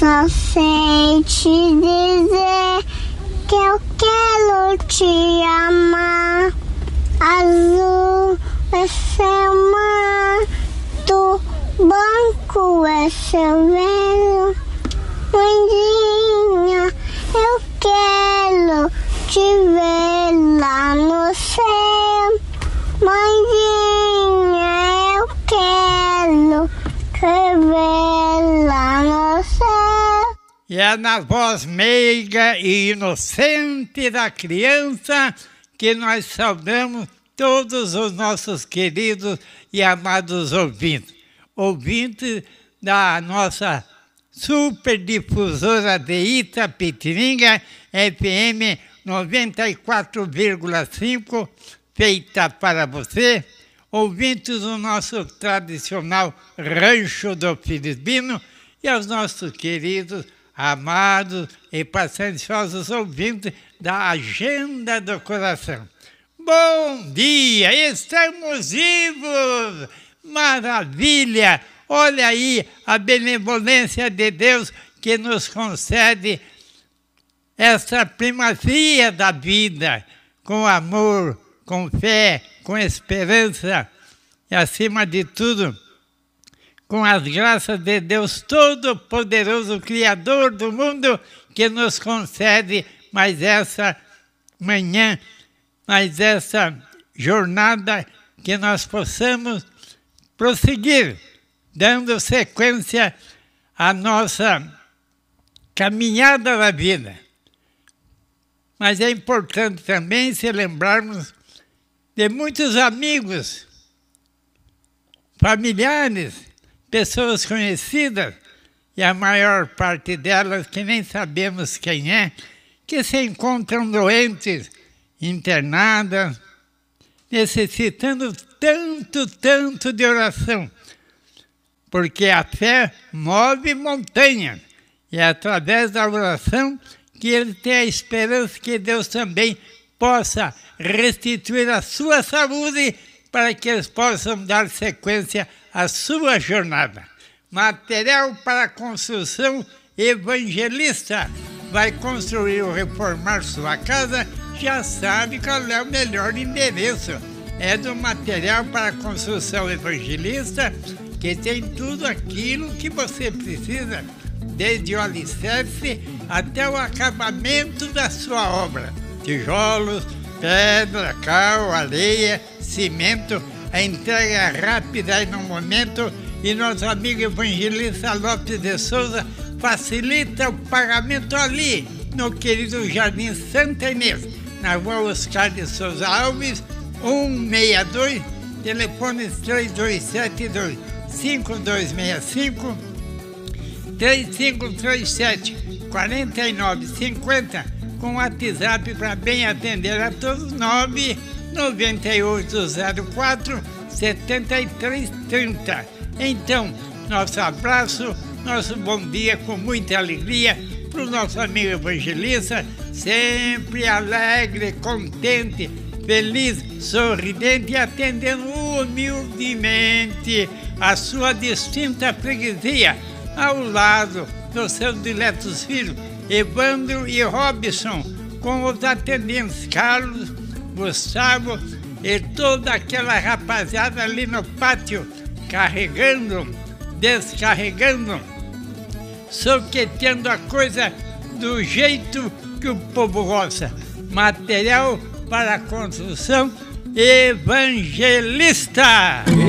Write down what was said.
Só sei te dizer que eu quero te amar. Azul é seu mar, do branco é seu velo. Mãezinha, eu quero te ver lá no céu. Mãezinha, eu quero te ver lá no céu. E é na voz meiga e inocente da criança que nós saudamos todos os nossos queridos e amados ouvintes. Ouvintes da nossa superdifusora de Itapetininga, FM 94,5, feita para você. Ouvintes do nosso tradicional Rancho do Filipino e aos nossos queridos, amados e pacienciosos ouvintes da Agenda do Coração. Bom dia, estamos vivos! Maravilha! Olha aí a benevolência de Deus que nos concede essa primazia da vida, com amor, com fé, com esperança e, acima de tudo, com as graças de Deus Todo-Poderoso, Criador do mundo, que nos concede mais essa manhã, mais essa jornada, que nós possamos prosseguir, dando sequência à nossa caminhada da vida. Mas é importante também se lembrarmos de muitos amigos, familiares, pessoas conhecidas, e a maior parte delas que nem sabemos quem é, que se encontram doentes, internadas, necessitando tanto de oração, porque a fé move montanhas, e é através da oração que ele tem a esperança que Deus também possa restituir a sua saúde para que eles possam dar sequência à sua jornada. Material para construção evangelista. Vai construir ou reformar sua casa, já sabe qual é o melhor endereço. É do Material para Construção Evangelista, que tem tudo aquilo que você precisa, desde o alicerce até o acabamento da sua obra. Tijolos, pedra, cal, areia, cimento, a entrega rápida e no momento, e nosso amigo evangelista Lopes de Souza facilita o pagamento ali, no querido Jardim Santa Inês, na rua Oscar de Souza Alves, 162, telefones 3272-5265, 3537-4950, com WhatsApp para bem atender a todos, 99804-7330. Então, nosso abraço, nosso bom dia com muita alegria para o nosso amigo evangelista, sempre alegre, contente, feliz, sorridente e atendendo humildemente a sua distinta freguesia, ao lado dos seus diletos filhos, Evandro e Robson, com os atendentes Carlos, Gustavo e toda aquela rapaziada ali no pátio, carregando, descarregando, soqueteando a coisa do jeito que o povo gosta. Material para construção evangelista.